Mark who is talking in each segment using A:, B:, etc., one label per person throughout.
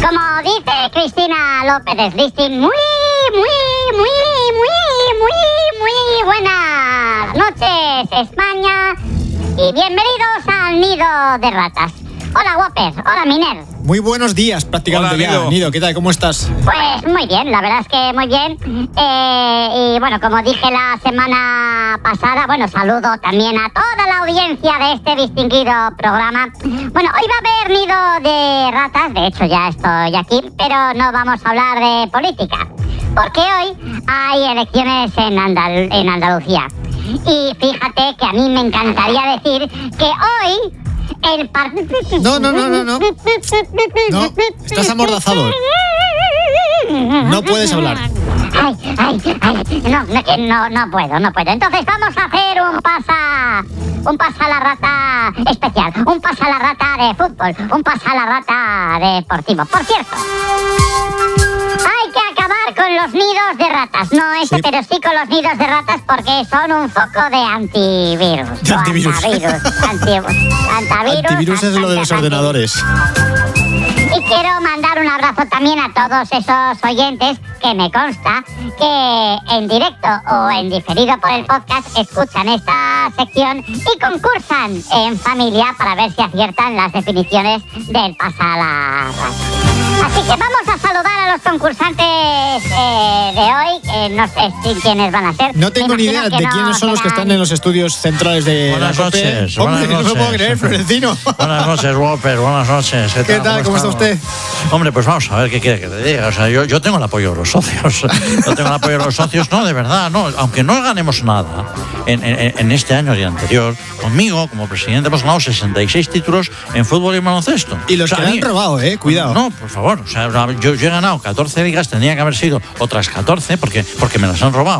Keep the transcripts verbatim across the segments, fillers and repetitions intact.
A: Como dice Cristina López Slisting, muy, muy, muy, muy, muy, muy buenas noches, España, y bienvenidos al Nido de Ratas. Hola, Whopper. Hola, Miner.
B: Muy buenos días, prácticamente.
C: Hola,
B: ya.
C: Nido.
B: Nido, ¿qué tal? ¿Cómo estás?
A: Pues muy bien, la verdad es que muy bien. Eh, y bueno, como dije la semana pasada, bueno, saludo también a toda la audiencia de este distinguido programa. Bueno, hoy va a haber Nido de Ratas, de hecho ya estoy aquí, pero no vamos a hablar de política, porque hoy hay elecciones en, Andal- en Andalucía. Y fíjate que a mí me encantaría decir que hoy el partido...
B: No, no, no, no, no. No, estás amordazado. No puedes hablar.
A: Ay, ay, ay, no, no, que no, no puedo, no puedo. Entonces vamos a hacer un pasa, un pasa a la rata especial, un pasa a la rata de fútbol, un pasa a la rata deportivo. Por cierto, hay que acabar con los nidos de ratas, no ese,
B: Sí.
A: pero sí con los nidos de ratas porque son un foco de antivirus.
B: De
A: o
B: antivirus.
A: Antivirus, anti- antivirus.
B: Antivirus es lo de los
A: anti-
B: ordenadores.
A: Y quiero mandar un abrazo también a todos esos oyentes que me consta que en directo o en diferido por el podcast escuchan esta sección y concursan en familia para ver si aciertan las definiciones del pasa a la rata. Así que vamos a saludar a los concursantes eh, de hoy, que no sé si quiénes van a ser.
B: No tengo
A: Me
B: ni
A: imagino
B: idea
A: que
B: de
A: no
B: quiénes son los que
A: serán-
B: están en los estudios centrales de
C: Buenas
B: la COPE.
C: noches,
B: Hombre,
C: buenas
B: no me puedo
C: noches.
B: creer, Florentino.
C: Buenas noches, Whopper, buenas noches.
B: ¿Qué tal? ¿Cómo está usted?
C: Hombre, pues vamos a ver qué quiere que le diga. O sea, yo, yo tengo el apoyo de los socios. Yo tengo el apoyo de los socios, no, de verdad, no. Aunque no ganemos nada en, en, en este año y anterior, conmigo, como presidente, hemos ganado sesenta y seis títulos en fútbol y baloncesto.
B: Y los
C: O sea,
B: que
C: a
B: le
C: mí-
B: han robado, eh, cuidado.
C: No, por favor. O sea, yo, yo he ganado catorce ligas, tendría que haber sido otras catorce porque, porque me las han robado.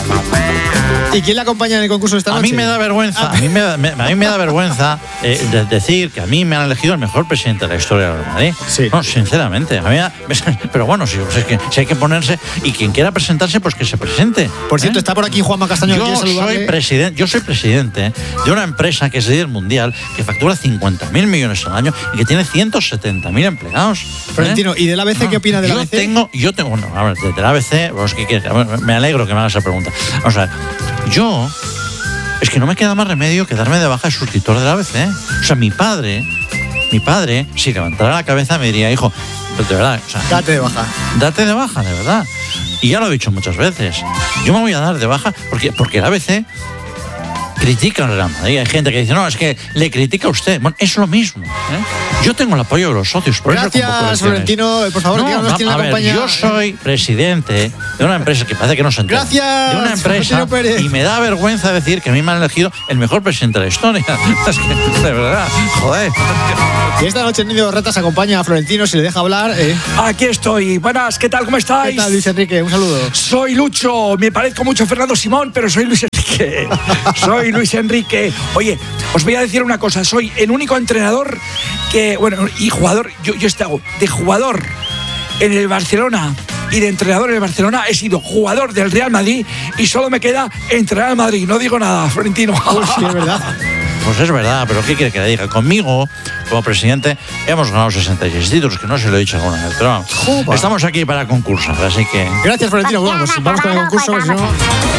C: ¿Mm?
B: ¿Y quién le acompaña en el concurso esta
C: A
B: noche?
C: mí me da vergüenza, a mí me da, me- a mí me da vergüenza eh, de decir que a mí me han elegido el mejor presidente de la historia del Real Madrid.
B: Sí.
C: No, sinceramente. A mí me da- pero bueno, si, pues es que, si hay que ponerse y quien quiera presentarse, pues que se presente.
B: Por cierto,
C: ¿eh?
B: está por aquí Juanma Castaño.
C: Yo
B: ¿quiere saludarle?
C: soy presidente, yo soy presidente de una empresa que es líder mundial, que factura cincuenta mil millones al año y que tiene ciento setenta mil empleados. ¿eh?
B: Florentino, ¿y del A B C qué opina del
C: yo
B: A B C?
C: Tengo, yo tengo, bueno, a ver, del A B C, pues, ¿qué quieres? A ver, me alegro que me hagas esa pregunta. Vamos a ver, yo, es que no me queda más remedio que darme de baja de suscriptor del A B C. O sea, mi padre, mi padre, si levantara la cabeza me diría, hijo, de verdad, o sea,
B: Date de baja.
C: date de baja, de verdad. Y ya lo he dicho muchas veces. Yo me voy a dar de baja porque, porque el A B C critica al Real Madrid. Hay gente que dice, no, es que le critica a usted. Bueno, es lo mismo. ¿eh? Yo tengo el apoyo de los socios. Por eso convoco
B: Gracias,
C: elecciones.
B: Florentino. Por favor,
C: No,
B: díganos
C: va-
B: quién le
C: a ver,
B: acompaña.
C: yo soy presidente de una empresa que parece que no se entera.
B: Gracias,
C: De una empresa
B: Florentino Pérez.
C: y me da vergüenza decir que a mí me han elegido el mejor presidente de la historia. Es que, de verdad, joder.
B: Y esta noche en Nido de Ratas acompaña a Florentino, si le deja hablar. eh.
D: Aquí estoy. Buenas, ¿qué tal? ¿Cómo
B: ¿Qué
D: estáis?
B: tal, Luis Enrique? Un saludo.
D: Soy Lucho. Me parezco mucho a Fernando Simón, pero soy Luis Enrique. Soy Luis Enrique. Oye, os voy a decir una cosa. Soy el único entrenador que, bueno, y jugador, yo, yo este hago, de jugador en el Barcelona y de entrenador en el Barcelona, he sido jugador del Real Madrid y solo me queda entrenar al Madrid. No digo nada, Florentino.
B: Pues sí, es verdad.
C: Pues es verdad, pero ¿qué quiere que le diga? Conmigo, como presidente, hemos ganado sesenta y seis títulos, que no se lo he dicho alguna vez, pero vamos,
B: Juba.
C: estamos aquí para concursar, así que...
B: Gracias, Florentino. Bueno, pues vamos con el concurso,
A: Pues
B: si no...
A: vamos.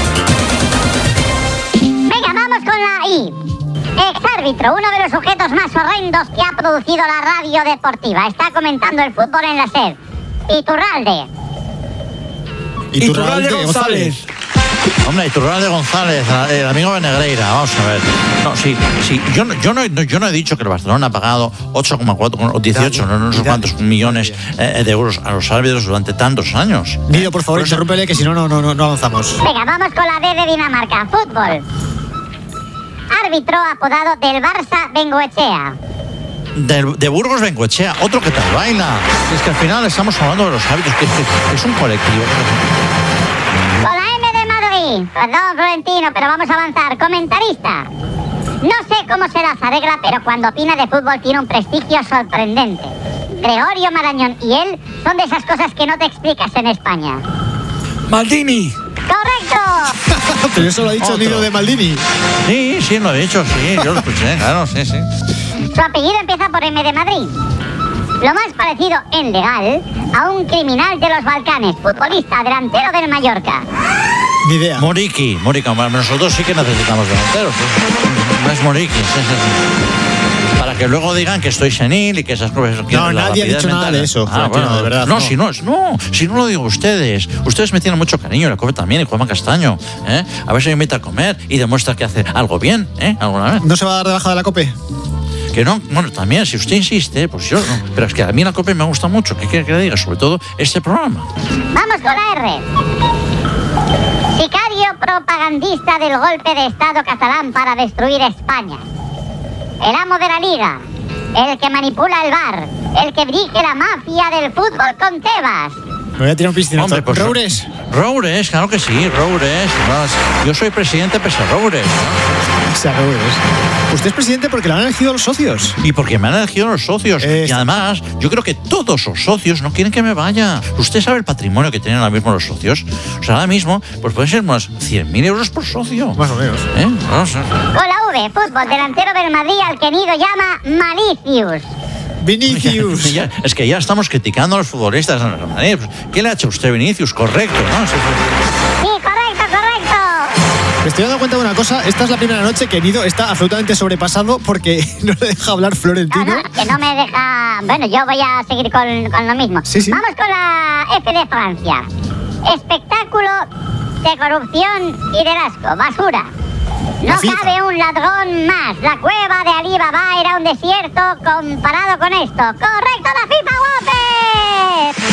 A: Venga, vamos con la I. Exárbitro, uno de los sujetos más horrendos que ha producido la radio deportiva. Está comentando el fútbol en la SER. Iturralde.
D: Iturralde González.
C: Hombre, Iturralde González, el amigo de Negreira, vamos a ver. No, sí, sí, yo no, yo no, yo no he dicho que el Barcelona ha pagado ocho coma cuatro o dieciocho, no, no sé cuántos millones eh, de euros a los árbitros durante tantos años.
B: Nido, por favor,
C: Por eso-
B: interrúmpele, que si no, no, no, no avanzamos.
A: Venga, vamos con la D de Dinamarca. Fútbol. Árbitro apodado del Barça Bengoechea.
C: De, de Burgos Bengoechea, otro que tal baila. Es que al final estamos hablando de los hábitos, que, que es un colectivo.
A: Con la M de Madrid. Perdón, Florentino, pero vamos a avanzar. Comentarista. No sé cómo se las arregla, pero cuando opina de fútbol tiene un prestigio sorprendente. Gregorio Marañón y él son de esas cosas que no te explicas en España.
D: Maldini.
A: ¡Correcto!
B: Pero eso lo ha dicho
C: Otro.
B: Nido de Maldini.
C: Sí, sí, lo he dicho, sí, yo lo escuché, claro, sí, sí.
A: Su apellido empieza por M de Madrid. Lo más parecido en legal a un criminal de los Balcanes, futbolista delantero del Mallorca.
B: Ni idea.
C: Moriki, Moriki, nosotros sí que necesitamos delanteros. No es Moriki, sí, sí, sí. Para que luego digan que estoy senil y que esas cosas...
B: No, nadie ha dicho nada de eso.
C: Ah, bueno,
B: de verdad.
C: No,
B: no.
C: Si no, no, si no lo digo ustedes. Ustedes me tienen mucho cariño, la Cope también, y Juanma Castaño. ¿eh? A ver si me invita a comer y demuestra que hace algo bien, ¿eh? ¿Alguna vez?
B: ¿No se va a dar de baja de la COPE?
C: Que no, bueno, también, si usted insiste, pues yo no. Pero es que a mí la COPE me gusta mucho. ¿Qué quiere que le diga? Sobre todo este programa.
A: Vamos con la R. Sicario propagandista del golpe de Estado catalán para destruir España. El amo de la Liga. El que manipula el V A R. El que dirige la mafia del fútbol con Tebas.
B: Me voy a tirar un piscinazo.
C: Hombre, pues,
B: ¿Roures?
C: Roures, claro que sí, Roures. Yo soy presidente pese a Roures.
B: O sea, Roures. Usted es presidente porque lo han elegido los socios.
C: Y porque me han elegido los socios.
B: Es...
C: Y además, yo creo que todos los socios no quieren que me vaya. ¿Usted sabe el patrimonio que tienen ahora mismo los socios? O sea, ahora mismo, pues pueden ser unos cien mil euros por socio.
B: Más o menos.
C: ¿Eh? No sé.
A: Con la V, fútbol, delantero del Madrid al que Nido llama Malicius.
B: Vinicius.
C: Ya, es que ya estamos criticando a los futbolistas. ¿Qué le ha hecho usted, Vinicius? Correcto, ¿no?
A: Sí, correcto, correcto.
B: Me estoy dando cuenta de una cosa. Esta es la primera noche que Nido está absolutamente sobrepasado porque no le deja hablar Florentino.
A: No, no, que no me deja... Bueno, yo voy a seguir con, con lo mismo.
B: Sí, sí.
A: Vamos con la F de Francia. Espectáculo de corrupción y de asco. Basura. No cabe un ladrón más. La cueva de Ali Baba era un desierto comparado con esto. ¡Correcto, la FIFA, guape!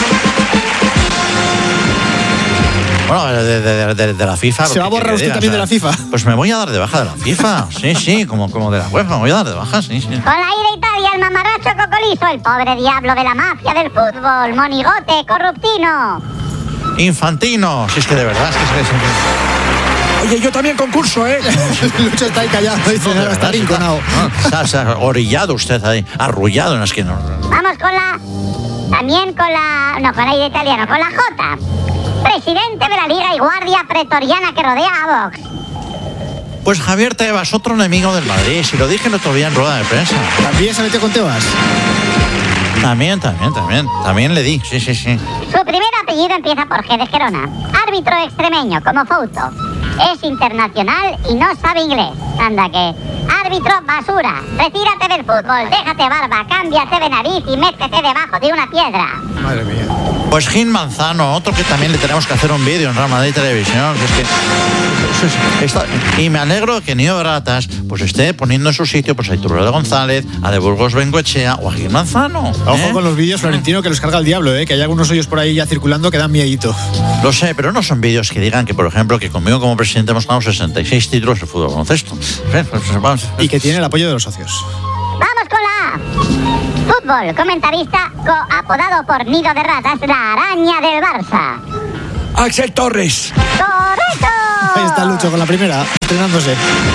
C: Bueno, de, de, de, de la FIFA...
B: ¿Se va a borrar usted también de la FIFA?
C: Pues me voy a dar de baja de la FIFA. Sí, sí, como, como de la UEFA. Me voy a dar de baja, sí, sí.
A: Con la I de Italia, el mamarracho cocolizo, el pobre diablo de la mafia del fútbol, monigote, corruptino.
C: Infantino. Si es que de verdad, es que es... es, es
D: Oye, yo también concurso, ¿eh?
B: Lucho está ahí callado, dice, no, está rinconado.
C: Está, está orillado usted ahí, arrullado en la esquina.
A: Vamos con la... También con la... No, con la I de italiano, con la J. Presidente de la Liga y guardia pretoriana que rodea a Vox.
C: Pues Javier Tebas, otro enemigo del Madrid. Si lo dije el otro día en rueda de prensa.
B: ¿También se metió con Tebas?
C: También, también, también. También le di, sí, sí, sí.
A: Su primer apellido empieza por G de Gerona. Árbitro extremeño, como Fouto. Es internacional y no sabe inglés. Anda que... Árbitro basura. Retírate del fútbol, déjate barba, cámbiate de nariz y métete debajo de una piedra.
B: Madre mía.
C: Pues Gin Manzano, otro que también le tenemos que hacer un vídeo en Real Madrid Televisión. Que es que, es, es, está, y me alegro que Nido Ratas pues esté poniendo en su sitio pues a Iturralde de González, a De Burgos Bengoechea o a Gin Manzano. ¿eh?
B: Ojo con los vídeos, Florentino, que los carga el diablo, ¿eh? Que hay algunos hoyos por ahí ya circulando que dan miedito.
C: Lo sé, pero no son vídeos que digan que, por ejemplo, que conmigo como presidente hemos ganado sesenta y seis títulos de fútbol baloncesto.
B: Y que tiene el apoyo de los socios.
A: Vamos con la A. Fútbol, comentarista co- apodado por Nido de Ratas, la araña del Barça.
D: Axel Torres.
A: ¡Correcto!
B: Ahí está Lucho con la primera, estrenándose.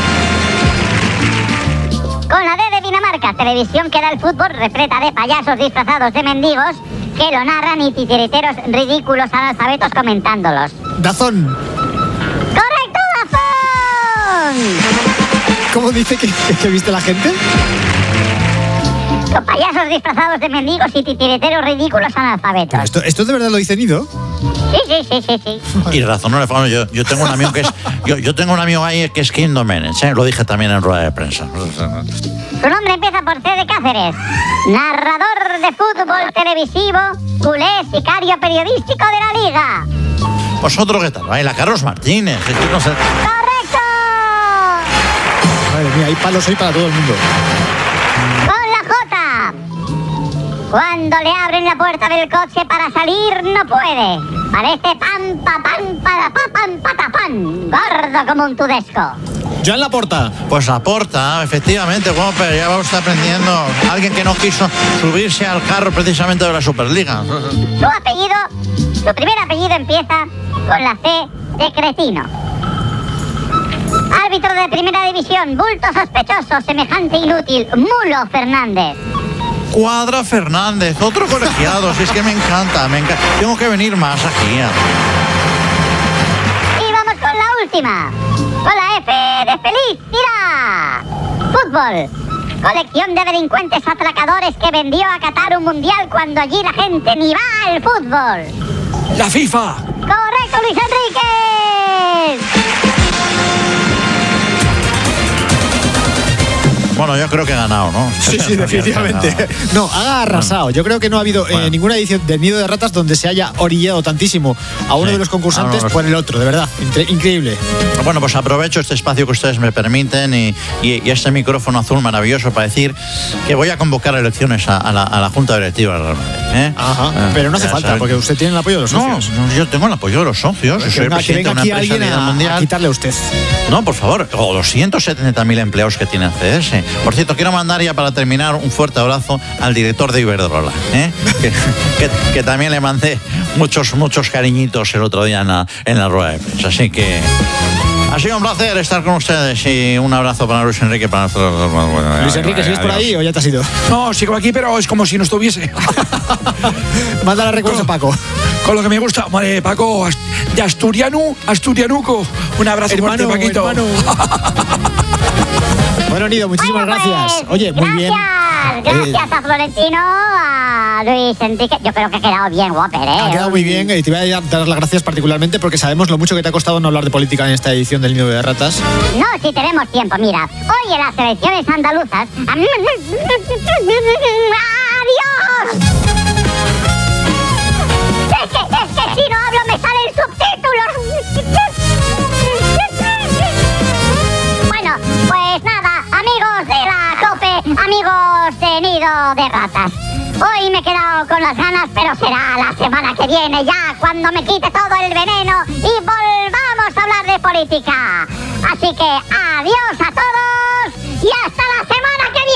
A: Con la D de Dinamarca, televisión que da el fútbol repleta de payasos disfrazados de mendigos que lo narran y titiriteros ridículos analfabetos comentándolos.
B: Dazón.
A: ¡Correcto, Dazón!
B: ¿Cómo dice que, que, que viste la gente?
A: Con payasos disfrazados de mendigos y titiriteros ridículos analfabetos.
B: ¿Esto, ¿Esto de verdad lo dice Nido?
A: Sí, sí, sí, sí, sí.
C: Y razón no le falo. Yo, yo tengo un amigo que es. Yo, yo tengo un amigo ahí que es Kim Domenech, ¿eh? Lo dije también en rueda de prensa.
A: Su nombre empieza por C de Cáceres. Narrador de fútbol televisivo, culé, sicario periodístico de la Liga.
C: Pues otro que tal, baila Carlos Martínez. Es que no sé.
A: ¡Correcto!
B: Madre mía, hay palos hoy para todo el mundo.
A: Con la J. Cuando le abren la puerta del coche para salir, no puede. Parece pan, pa, pan, para, pa, pan, patapán. Gordo como un tudesco.
B: Joan Laporta.
C: Pues Laporta, efectivamente, bueno, pero ya vamos aprendiendo. Alguien que no quiso subirse al carro precisamente de la Superliga.
A: Su apellido, su primer apellido empieza con la C de cretino. Árbitro de primera división, bulto sospechoso, semejante inútil, Mulo Fernández.
C: Cuadra Fernández, otro colegiado, si es que me encanta, me encanta. Tengo que venir más aquí.
A: Y vamos con la última, con la F de feliz, tira. Fútbol, colección de delincuentes atracadores que vendió a Qatar un mundial cuando allí la gente ni va al fútbol?
D: La FIFA.
A: ¡Correcto, Luis Enrique!
C: Bueno, yo creo que he ganado, ¿no?
B: Sí, sí, definitivamente. No, ha arrasado. Yo creo que no ha habido
C: Bueno.
B: eh, ninguna edición del Nido de Ratas donde se haya orillado tantísimo a uno
C: Sí.
B: de los concursantes
C: A uno de los-
B: por el otro, de verdad. Incre- increíble.
C: Bueno, pues aprovecho este espacio que ustedes me permiten y, y- y este micrófono azul maravilloso para decir que voy a convocar elecciones a, a la, a la Junta Directiva del Real Madrid. ¿eh?
B: Ajá.
C: Eh,
B: Pero no hace
C: ya
B: falta,
C: saben.
B: porque usted tiene el apoyo de los
C: No,
B: socios.
C: no, yo tengo el apoyo de los socios. Yo
B: Que
C: soy el
B: venga, que
C: presidente
B: venga
C: de una
B: aquí
C: empresa
B: alguien
C: líder
B: a,
C: mundial.
B: a quitarle a usted.
C: No, por favor, o los ciento setenta mil empleados que tiene C S. Por cierto, quiero mandar ya para terminar un fuerte abrazo al director de Iberdrola, ¿eh? que, que- que también le mandé muchos, muchos cariñitos el otro día en la, en la rueda de prensa. Así que ha sido un placer estar con ustedes y un abrazo para Luis Enrique. Para nosotros.
B: Luis Enrique, ¿sigues por ahí o ya te has ido?
D: No, sigo aquí, pero es como si no estuviese.
B: Mándale recuerdos a Paco.
D: Con lo que me gusta. Vale, Paco, ast- de Asturiano, Asturianuco. Un abrazo
B: Hermano,
D: fuerte, Paquito.
B: hermano. Bueno, Nido, muchísimas
A: Bueno,
B: gracias.
A: pues,
B: Oye, muy bien.
A: Gracias, gracias a Florentino, a Luis Enrique. Yo creo que ha quedado bien, Whopper, ¿eh?
B: Ha quedado muy bien y te voy a dar las gracias particularmente porque sabemos lo mucho que te ha costado no hablar de política en esta edición del Nido de Ratas.
A: No, si tenemos tiempo, mira. Hoy en las elecciones andaluzas... ¡Adiós! Es que, es que si no hablo me salen subtítulos. Bueno, pues nada, amigos de la COPE, amigos de Nido de Ratas. Hoy me he quedado con las ganas, pero será la semana que viene ya, cuando me quite todo el veneno y volvamos a hablar de política. Así que adiós a todos y hasta la semana que viene.